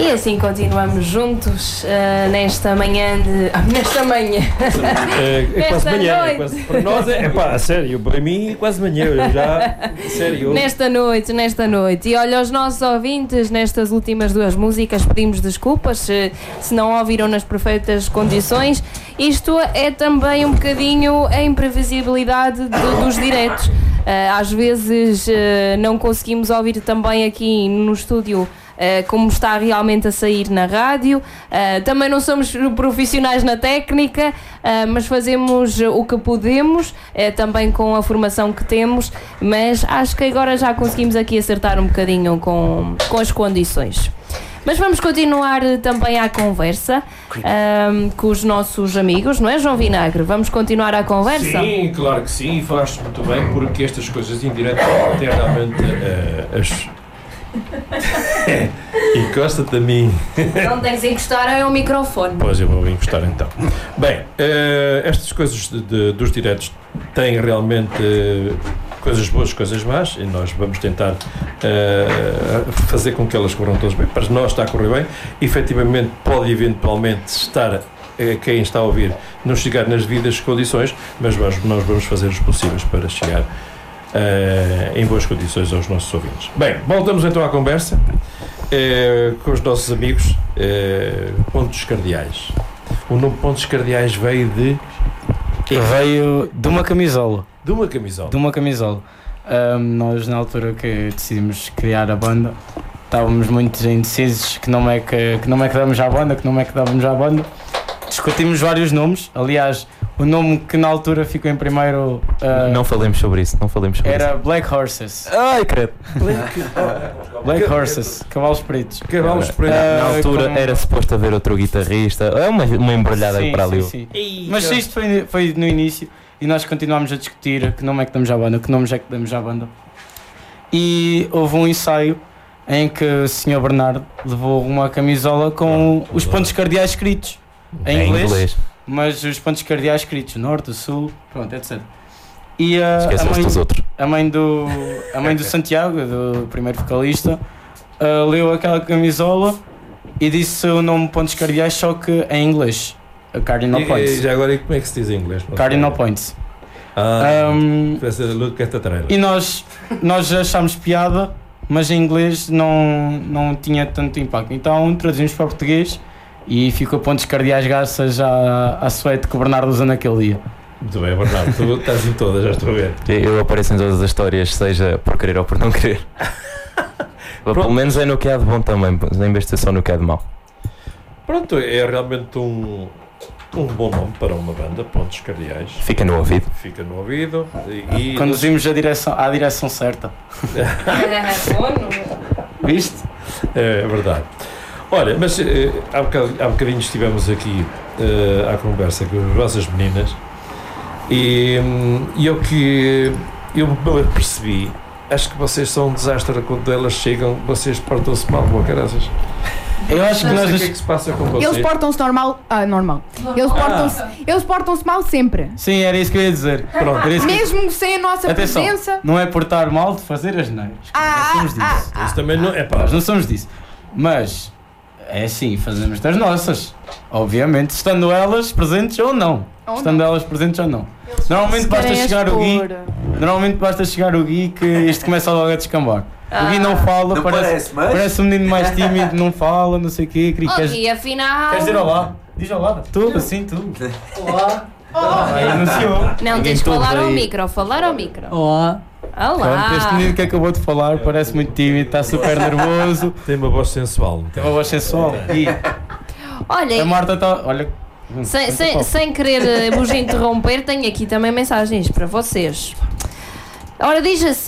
E assim continuamos juntos nesta manhã de... nesta manhã. É quase manhã. Para nós a sério, para mim quase manhã. Sério. Nesta noite. E olha, aos nossos ouvintes, nestas últimas duas músicas, pedimos desculpas se não ouviram nas perfeitas condições. Isto é também um bocadinho a imprevisibilidade dos diretos. Às vezes não conseguimos ouvir também aqui no estúdio como está realmente a sair na rádio. Também não somos profissionais na técnica, mas fazemos o que podemos, também com a formação que temos, mas acho que agora já conseguimos aqui acertar um bocadinho com as condições. Mas vamos continuar também a conversa com os nossos amigos, não é, João Vinagre? Vamos continuar a conversa? Sim, claro que sim, e falaste muito bem, porque estas coisas em direto têm realmente Encosta-te a mim. Não tens de encostar ao microfone. Pois, eu vou encostar então. Bem, estas coisas dos diretos têm realmente coisas boas, coisas más, e nós vamos tentar fazer com que elas corram todas bem. Para nós está a correr bem. Efetivamente pode eventualmente estar quem está a ouvir não chegar nas devidas condições, mas nós vamos fazer os possíveis para chegar em boas condições aos nossos ouvintes. Bem, voltamos então à conversa com os nossos amigos. Pontos Cardeais. O nome Pontos Cardeais veio de uma camisola. De uma camisola. Nós, na altura que decidimos criar a banda, estávamos muito indecisos que nome é que damos à banda, discutimos vários nomes. Aliás, o nome que na altura ficou em primeiro... Não falemos sobre isso. Era Black Horses. Ai, credo. Black Horses, cavalos pretos. Na altura era suposto haver outro guitarrista. É uma embrulhada aí para ali. Sim. Mas isto foi no início e nós continuámos a discutir que nome é que damos à banda, E houve um ensaio em que o Sr. Bernardo levou uma camisola com os pontos cardeais escritos em inglês. Mas os pontos cardeais escritos, norte, sul, pronto, etc. E a mãe do Santiago, do primeiro vocalista, leu aquela camisola e disse o nome pontos cardeais, só que em inglês. Cardinal Points. E já agora, como é que se diz em inglês? Cardinal Points. E nós achámos piada, mas em inglês não tinha tanto impacto. Então traduzimos para português e ficou pontos cardeais graças à suéte que o Bernardo usa naquele dia. Muito bem, Bernardo, tu estás em todas, já estou a ver. Eu apareço em todas as histórias, seja por querer ou por não querer. Pelo menos é no que há de bom também, em vez de ser só no que há de mau. Pronto, é realmente um bom nome para uma banda, Pontos Cardeais. Fica no ouvido. E conduzimos à direção certa. Viste? É verdade. Olha, mas há bocadinho estivemos aqui à conversa com as vossas meninas e eu me percebi, acho que vocês são um desastre quando elas chegam, vocês portam-se mal com a caraças. Eu acho que o que é que se passa com vocês? Eles portam-se normal. Eles portam-se mal sempre. Sim, era isso que eu ia dizer. Pronto. Mesmo sem a nossa presença. Não é portar mal de fazer as neiras. Nós somos disso. Isso também não é pá. Nós não somos disso. Mas é assim, fazemos das nossas. Obviamente, estando elas presentes ou não. Normalmente basta chegar o Gui que isto começa logo a descambar. O Gui não fala, parece um menino mais tímido, não fala, não sei o quê. Gui, afinal... Queres dizer olá? Diz olá. Tu. Olá. Anunciou. Não, tens de falar ao micro. Olá. Olá. Este menino que acabou de falar parece muito tímido, está super nervoso. Tem uma voz sensual. E olha, a Marta está... Olha, sem querer vos interromper, tenho aqui também mensagens para vocês. Ora, diz assim.